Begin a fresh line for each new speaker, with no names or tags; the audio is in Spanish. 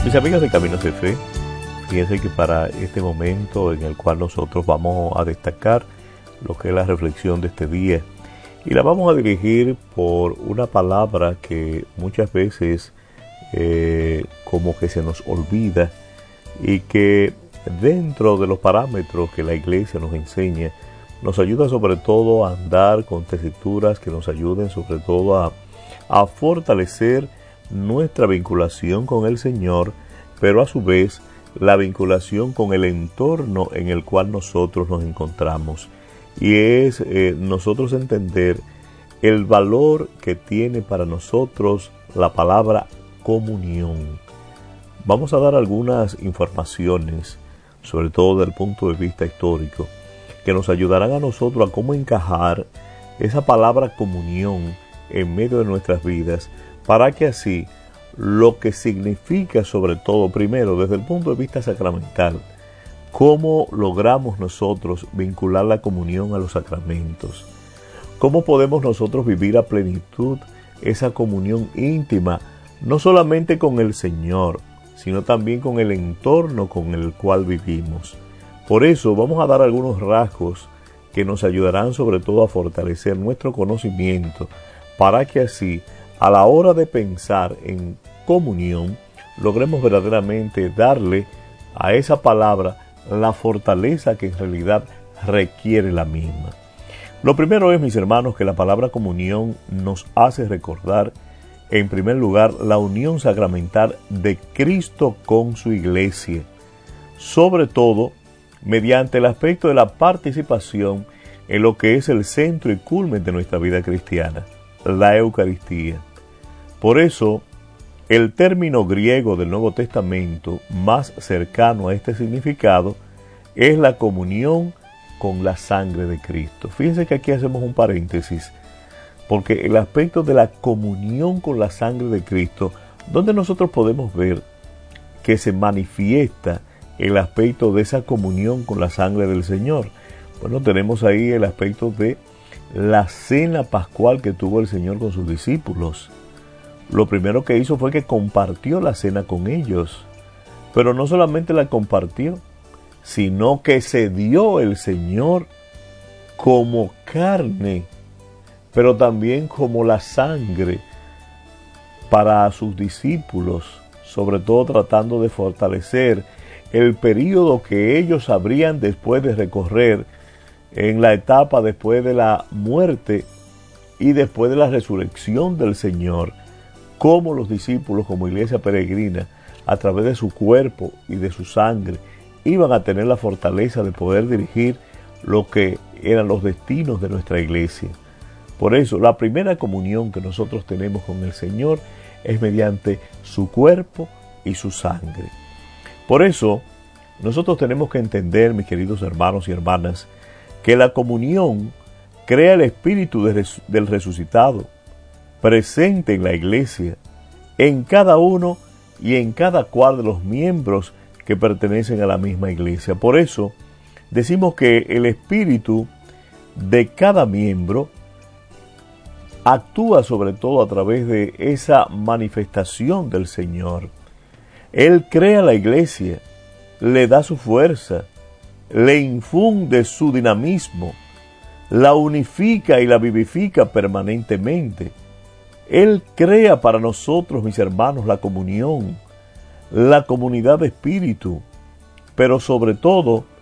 Mis amigos de Caminos de Fe, fíjense que para este momento en el cual nosotros vamos a destacar lo que es la reflexión de este día, y la vamos a dirigir por una palabra que muchas veces como que se nos olvida y que dentro de los parámetros que la Iglesia nos enseña, nos ayuda sobre todo a andar con tesituras que nos ayuden sobre todo a fortalecer nuestra vinculación con el Señor, pero a su vez la vinculación con el entorno en el cual nosotros nos encontramos. Y es nosotros entender el valor que tiene para nosotros la palabra comunión. Vamos a dar algunas informaciones, sobre todo desde el punto de vista histórico, que nos ayudarán a nosotros a cómo encajar esa palabra comunión en medio de nuestras vidas, para que así lo que significa sobre todo, primero desde el punto de vista sacramental, cómo logramos nosotros vincular la comunión a los sacramentos, cómo podemos nosotros vivir a plenitud esa comunión íntima, no solamente con el Señor, sino también con el entorno con el cual vivimos. Por eso vamos a dar algunos rasgos que nos ayudarán sobre todo a fortalecer nuestro conocimiento, para que así, a la hora de pensar en comunión, logremos verdaderamente darle a esa palabra la fortaleza que en realidad requiere la misma. Lo primero es, mis hermanos, que la palabra comunión nos hace recordar, en primer lugar, la unión sacramental de Cristo con su Iglesia, sobre todo mediante el aspecto de la participación en lo que es el centro y culmen de nuestra vida cristiana, la Eucaristía. Por eso, el término griego del Nuevo Testamento más cercano a este significado es la comunión con la sangre de Cristo. Fíjense que aquí hacemos un paréntesis, porque el aspecto de la comunión con la sangre de Cristo, donde nosotros podemos ver que se manifiesta el aspecto de esa comunión con la sangre del Señor. Bueno, tenemos ahí el aspecto de la cena pascual que tuvo el Señor con sus discípulos. Lo primero que hizo fue que compartió la cena con ellos, pero no solamente la compartió, sino que se dio el Señor como carne, pero también como la sangre para sus discípulos, sobre todo tratando de fortalecer el período que ellos habrían después de recorrer en la etapa después de la muerte y después de la resurrección del Señor, como los discípulos, como iglesia peregrina, a través de su cuerpo y de su sangre, iban a tener la fortaleza de poder dirigir lo que eran los destinos de nuestra iglesia. Por eso, la primera comunión que nosotros tenemos con el Señor es mediante su cuerpo y su sangre. Por eso, nosotros tenemos que entender, mis queridos hermanos y hermanas, que la comunión crea el espíritu del resucitado, presente en la iglesia, en cada uno y en cada cual de los miembros que pertenecen a la misma iglesia. Por eso, decimos que el espíritu de cada miembro actúa sobre todo a través de esa manifestación del Señor. Él crea la iglesia, le da su fuerza, le infunde su dinamismo, la unifica y la vivifica permanentemente. Él crea para nosotros, mis hermanos, la comunión, la comunidad de espíritu, pero sobre todo